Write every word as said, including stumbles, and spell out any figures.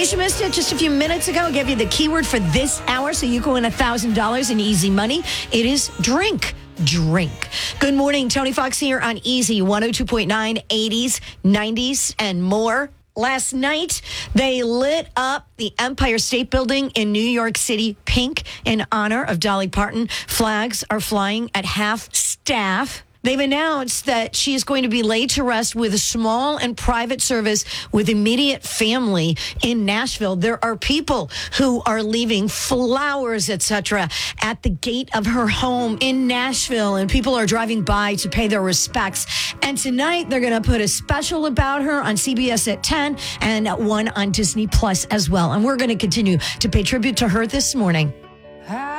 case you missed it, just a few minutes ago, I gave you the keyword for this hour so you can win one thousand dollars in easy money. It is drink. Drink. Good morning. Tony Fox here on Easy one oh two point nine, eighties, nineties, and more. Last night, they lit up the Empire State Building in New York City pink in honor of Dolly Parton. Flags are flying at half staff. They've announced that she is going to be laid to rest with a small and private service with immediate family in Nashville. There are people who are leaving flowers, et cetera, at the gate of her home in Nashville, and people are driving by to pay their respects. And tonight, they're going to put a special about her on C B S at ten and one on Disney Plus as well. And we're going to continue to pay tribute to her this morning.